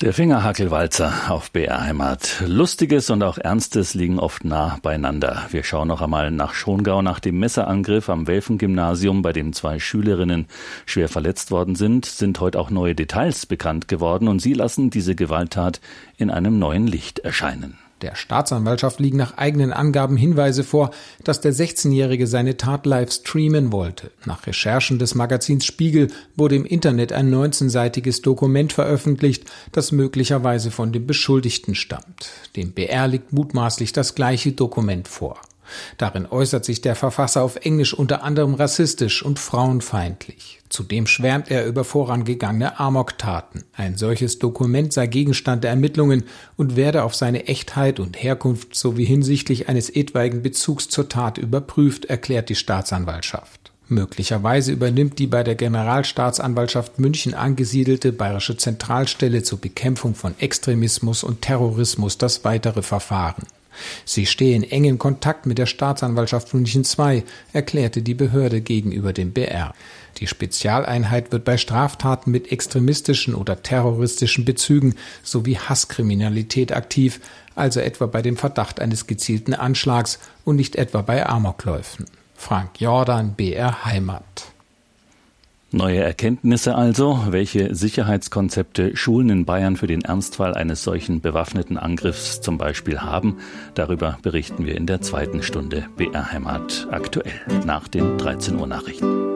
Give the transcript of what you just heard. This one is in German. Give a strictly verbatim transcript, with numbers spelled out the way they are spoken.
Der Fingerhakelwalzer auf B R Heimat. Lustiges und auch Ernstes liegen oft nah beieinander. Wir schauen noch einmal nach Schongau, nach dem Messerangriff am Welfen-Gymnasium, bei dem zwei Schülerinnen schwer verletzt worden sind, sind heute auch neue Details bekannt geworden und sie lassen diese Gewalttat in einem neuen Licht erscheinen. Der Staatsanwaltschaft liegen nach eigenen Angaben Hinweise vor, dass der sechzehnjährige seine Tat live streamen wollte. Nach Recherchen des Magazins Spiegel wurde im Internet ein neunzehnseitiges Dokument veröffentlicht, das möglicherweise von dem Beschuldigten stammt. Dem B R liegt mutmaßlich das gleiche Dokument vor. Darin äußert sich der Verfasser auf Englisch unter anderem rassistisch und frauenfeindlich. Zudem schwärmt er über vorangegangene Amoktaten. Ein solches Dokument sei Gegenstand der Ermittlungen und werde auf seine Echtheit und Herkunft sowie hinsichtlich eines etwaigen Bezugs zur Tat überprüft, erklärt die Staatsanwaltschaft. Möglicherweise übernimmt die bei der Generalstaatsanwaltschaft München angesiedelte Bayerische Zentralstelle zur Bekämpfung von Extremismus und Terrorismus das weitere Verfahren. Sie stehe in engem Kontakt mit der Staatsanwaltschaft München zwei, erklärte die Behörde gegenüber dem B R. Die Spezialeinheit wird bei Straftaten mit extremistischen oder terroristischen Bezügen sowie Hasskriminalität aktiv, also etwa bei dem Verdacht eines gezielten Anschlags und nicht etwa bei Amokläufen. Frank Jordan, B R Heimat. Neue Erkenntnisse also, welche Sicherheitskonzepte Schulen in Bayern für den Ernstfall eines solchen bewaffneten Angriffs zum Beispiel haben. Darüber berichten wir in der zweiten Stunde B R Heimat aktuell nach den dreizehn Uhr Nachrichten.